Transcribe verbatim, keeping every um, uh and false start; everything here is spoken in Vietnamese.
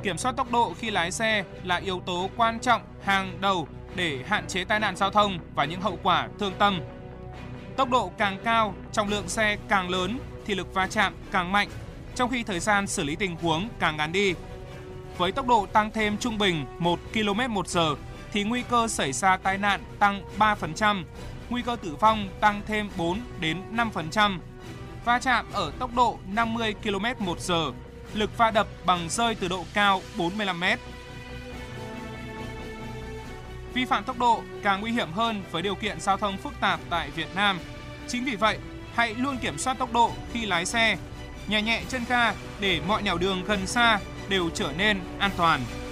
Kiểm soát tốc độ khi lái xe là yếu tố quan trọng hàng đầu để hạn chế tai nạn giao thông và những hậu quả thương tâm. Tốc độ càng cao, trọng lượng xe càng lớn thì lực va chạm càng mạnh, trong khi thời gian xử lý tình huống càng ngắn đi. Với tốc độ tăng thêm trung bình một ki lô mét một giờ thì nguy cơ xảy ra tai nạn tăng ba phần trăm, nguy cơ tử vong tăng thêm bốn đến năm phần trăm. Va chạm ở tốc độ năm mươi ki lô mét một giờ, lực va đập bằng rơi từ độ cao bốn mươi lăm mét. Vi phạm tốc độ càng nguy hiểm hơn với điều kiện giao thông phức tạp tại Việt Nam. Chính vì vậy, hãy luôn kiểm soát tốc độ khi lái xe, nhẹ nhẹ chân ga để mọi nẻo đường gần xa đều trở nên an toàn.